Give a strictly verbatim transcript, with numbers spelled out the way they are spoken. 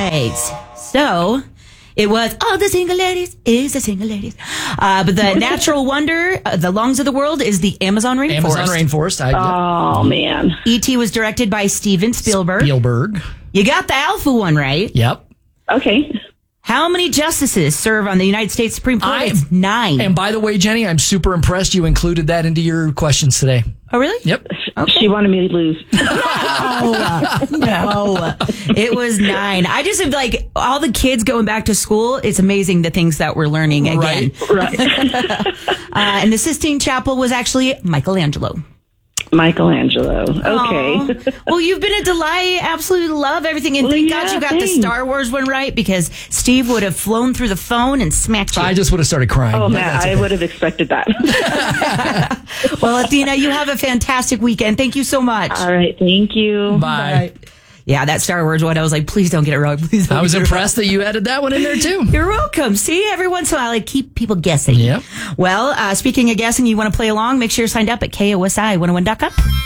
right. So it was all the single ladies is the single ladies. Uh, but the natural wonder, uh, the lungs of the world, is the Amazon rainforest. Amazon rainforest. I, Oh, man. E T was directed by Steven Spielberg. Spielberg. You got the Alpha one right. Yep. Okay. How many justices serve on the United States Supreme Court? I- It's nine. And by the way, Jenny, I'm super impressed you included that into your questions today. Oh, really? Yep. She wanted me to lose. No, no. It was nine. I just have like all the kids going back to school. It's amazing the things that we're learning again. Right. Right. Uh, and the Sistine Chapel was actually Michelangelo. Michelangelo. Okay. Aw. Well, you've been a delight. Absolutely love everything. And Well, thank yeah, God you got thanks. the Star Wars one right, because Steve would have flown through the phone and smacked you. I just would have started crying. Oh, But man, that's I okay. would have expected that. Well, Athena, you have a fantastic weekend. Thank you so much. All right. Thank you. Bye. Yeah, that Star Wars one, I was like, please don't get it wrong. Please don't I was get it impressed that you added that one in there too. wrong. You're welcome. See, every once in a while, I keep people guessing. Yep. Well, uh, speaking of guessing, you want to play along, make sure you're signed up at K O S I one oh one dot com.